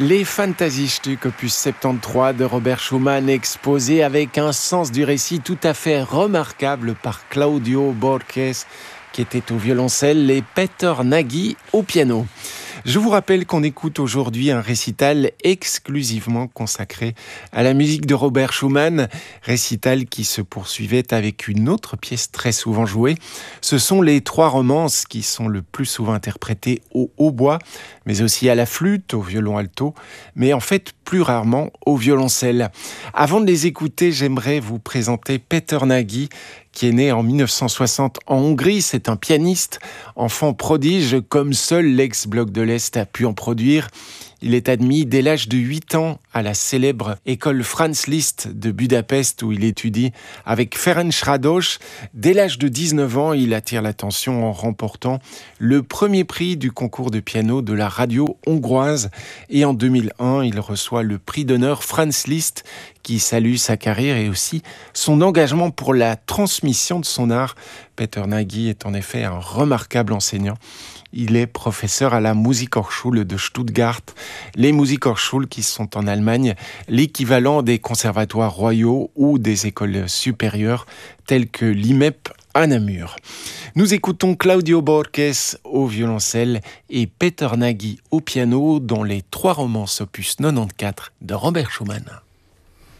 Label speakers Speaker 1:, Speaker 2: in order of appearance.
Speaker 1: Les Fantasiestück opus 73 de Robert Schumann, exposé avec un sens du récit tout à fait remarquable par Claudio Borges, qui était au violoncelle, et Peter Nagy au piano. Je vous rappelle qu'on écoute aujourd'hui un récital exclusivement consacré à la musique de Robert Schumann, récital qui se poursuivait avec une autre pièce très souvent jouée. Ce sont les trois romances qui sont le plus souvent interprétées au hautbois, mais aussi à la flûte, au violon alto, mais en fait plus rarement au violoncelle. Avant de les écouter, j'aimerais vous présenter Peter Nagy, qui est né en 1960 en Hongrie. C'est un pianiste, enfant prodige, comme seul l'ex-bloc de l'Est a pu en produire. Il est admis dès l'âge de 8 ans à la célèbre école Franz Liszt de Budapest où il étudie avec Ferenc Rados. Dès l'âge de 19 ans, il attire l'attention en remportant le premier prix du concours de piano de la radio hongroise. Et en 2001, il reçoit le prix d'honneur Franz Liszt qui salue sa carrière et aussi son engagement pour la transmission de son art. Peter Nagy est en effet un remarquable enseignant. Il est professeur à la Musikhochschule de Stuttgart. Les Musikhochschulen qui sont en Allemagne l'équivalent des conservatoires royaux ou des écoles supérieures telles que l'IMEP à Namur. Nous écoutons Claudio Borges au violoncelle et Peter Nagy au piano dans les trois romances opus 94 de Robert Schumann.